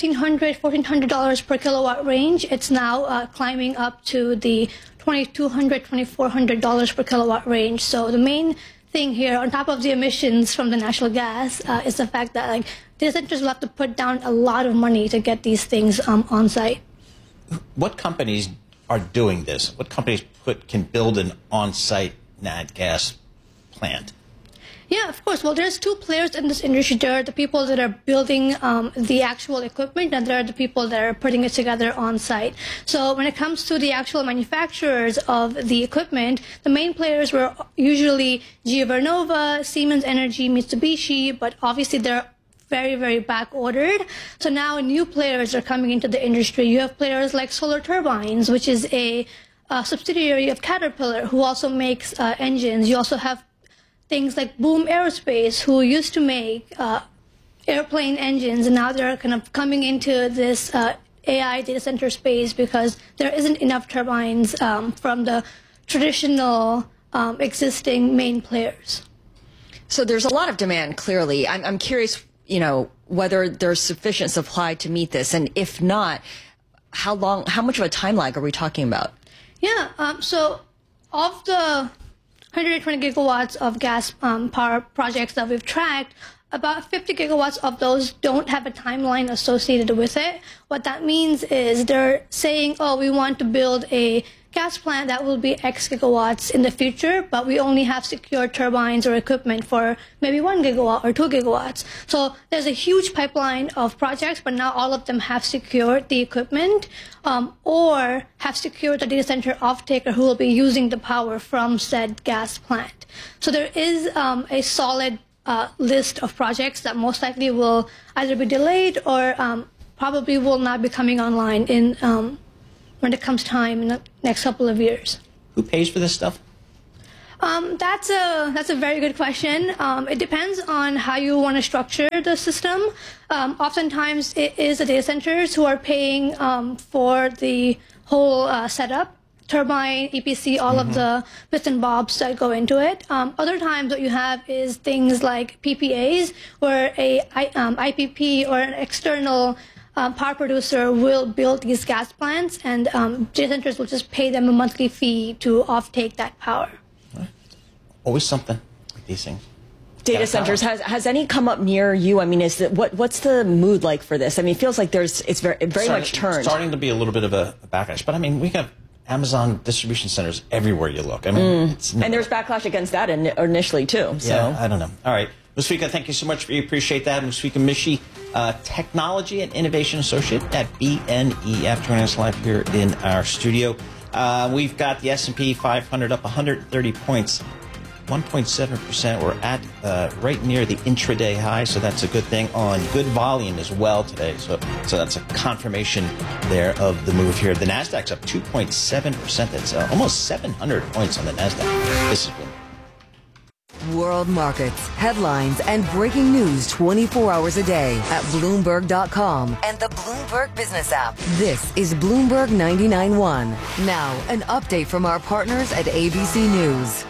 $1,400 per kilowatt range. It's now climbing up to the $2,200, $2,400 per kilowatt range. So the main thing here, on top of the emissions from the natural gas, is the fact that data centers will have to put down a lot of money to get these things on site. What companies are doing this? What companies can build an on-site nat gas plant? Yeah, of course. Well, there's two players in this industry. There are the people that are building the actual equipment, and there are the people that are putting it together on site. So when it comes to the actual manufacturers of the equipment, the main players were usually GE Vernova, Siemens Energy, Mitsubishi, but obviously they're very, very back-ordered. So now new players are coming into the industry. You have players like Solar Turbines, which is a subsidiary of Caterpillar, who also makes engines. You also have things like Boom Aerospace, who used to make airplane engines, and now they're kind of coming into this AI data center space because there isn't enough turbines from the traditional existing main players. So there's a lot of demand, clearly. I'm curious, whether there's sufficient supply to meet this, and if not, how much of a time lag are we talking about? Yeah, so of the 120 gigawatts of gas power projects that we've tracked, about 50 gigawatts of those don't have a timeline associated with it. What that means is they're saying, we want to build a gas plant that will be X gigawatts in the future, but we only have secure turbines or equipment for maybe 1 gigawatt or 2 gigawatts. So there's a huge pipeline of projects, but not all of them have secured the equipment or have secured the data center off-taker who will be using the power from said gas plant. So there is a solid list of projects that most likely will either be delayed or probably will not be coming online in when it comes time in the next couple of years. Who pays for this stuff? That's a very good question. It depends on how you want to structure the system. Oftentimes, it is the data centers who are paying for the whole setup. Turbine, EPC, all of the bits and bobs that go into it. Other times what you have is things like PPAs, where a IPP or an external power producer will build these gas plants, and data centers will just pay them a monthly fee to offtake that power. Always something with these things. Data centers, has any come up near you? I mean, what's the mood like for this? I mean, it feels like it's very much turned. Starting to be a little bit of a backlash, but I mean, we have Amazon distribution centers everywhere you look. I mean, and there's backlash against that initially too. So. Yeah, I don't know. All right, Musfika, thank you so much. We appreciate that. Musfika Mishi, Technology and Innovation Associate at BNEF, joining us live here in our studio. We've got the S&P 500 up 130 points, 1.7%. We're at right near the intraday high, so that's a good thing. On good volume as well today, so that's a confirmation there of the move here. The Nasdaq's up 2.7%. That's almost 700 points on the Nasdaq. This is World markets, headlines, and breaking news 24 hours a day at Bloomberg.com and the Bloomberg Business app. This is Bloomberg 99.1. Now, an update from our partners at ABC News.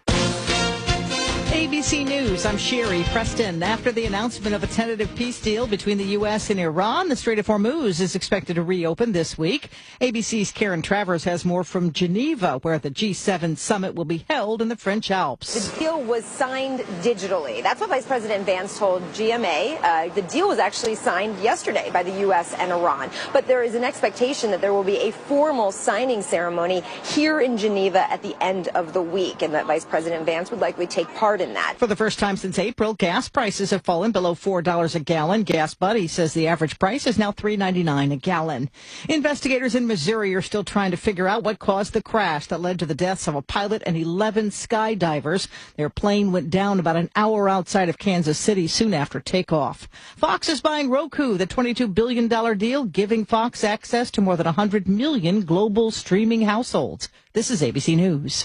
ABC News, I'm Sherry Preston. After the announcement of a tentative peace deal between the U.S. and Iran, the Strait of Hormuz is expected to reopen this week. ABC's Karen Travers has more from Geneva, where the G7 summit will be held in the French Alps. The deal was signed digitally. That's what Vice President Vance told GMA. The deal was actually signed yesterday by the U.S. and Iran. But there is an expectation that there will be a formal signing ceremony here in Geneva at the end of the week, and that Vice President Vance would likely take part in that. For the first time since April, gas prices have fallen below $4 a gallon. Gas Buddy says the average price is now $3.99 a gallon. Investigators in Missouri are still trying to figure out what caused the crash that led to the deaths of a pilot and 11 skydivers. Their plane went down about an hour outside of Kansas City soon after takeoff. Fox is buying Roku, the $22 billion deal, giving Fox access to more than 100 million global streaming households. This is ABC News.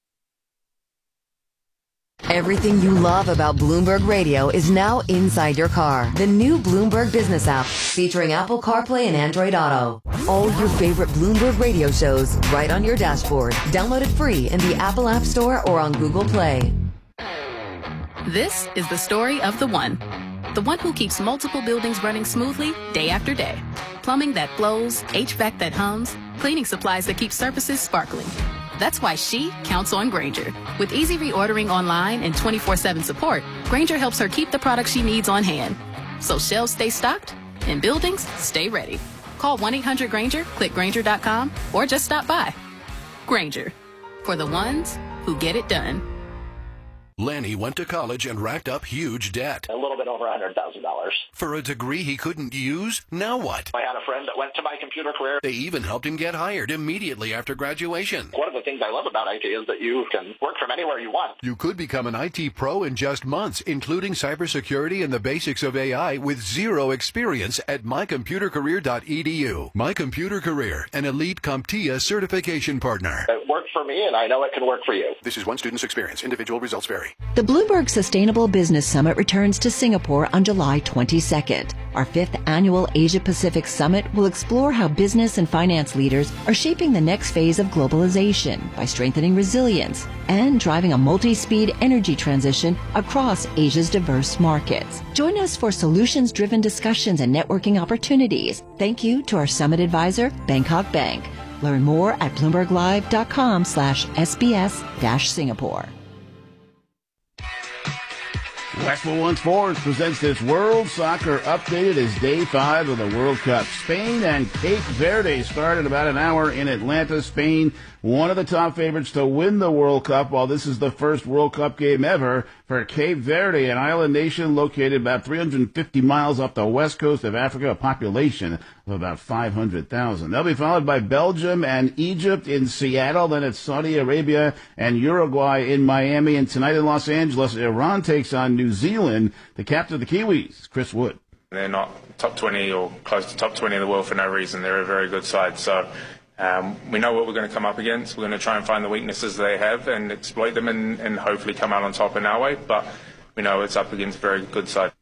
Everything you love about Bloomberg Radio is now inside your car. The new Bloomberg Business app, featuring Apple CarPlay and Android Auto. All your favorite Bloomberg Radio shows right on your dashboard. Download it free in the Apple App Store or on Google Play. This is the story of the one who keeps multiple buildings running smoothly day after day. Plumbing that flows, HVAC that hums, cleaning supplies that keep surfaces sparkling. That's why she counts on Grainger. With easy reordering online and 24/7 support, Grainger helps her keep the products she needs on hand. So shelves stay stocked and buildings stay ready. Call 1-800-GRAINGER, click Grainger.com, or just stop by. Grainger, for the ones who get it done. Lanny went to college and racked up huge debt. A little bit over $100,000. For a degree he couldn't use? Now what? I had a friend that went to My Computer Career. They even helped him get hired immediately after graduation. One of the things I love about IT is that you can work from anywhere you want. You could become an IT pro in just months, including cybersecurity and the basics of AI with zero experience at mycomputercareer.edu. My Computer Career, an elite CompTIA certification partner. It worked for me, and I know it can work for you. This is one student's experience. Individual results vary. story. The Bloomberg Sustainable Business Summit returns to Singapore on July 22nd. Our 5th annual Asia-Pacific Summit will explore how business and finance leaders are shaping the next phase of globalization by strengthening resilience and driving a multi-speed energy transition across Asia's diverse markets. Join us for solutions-driven discussions and networking opportunities. Thank you to our summit advisor, Bangkok Bank. Learn more at BloombergLive.com/SBS-Singapore. Westwood One Sports presents this World Soccer Update. It is day 5 of the World Cup. Spain and Cape Verde start in about an hour in Atlanta. Spain, one of the top favorites to win the World Cup, while this is the first World Cup game ever for Cape Verde, an island nation located about 350 miles off the west coast of Africa, a population of about 500,000. They'll be followed by Belgium and Egypt in Seattle. Then it's Saudi Arabia and Uruguay in Miami. And tonight in Los Angeles, Iran takes on New Zealand. The captain of the Kiwis, Chris Wood. They're not top 20 or close to top 20 in the world for no reason. They're a very good side. So we know what we're going to come up against. We're going to try and find the weaknesses they have and exploit them and hopefully come out on top in our way. But we know it's up against a very good side.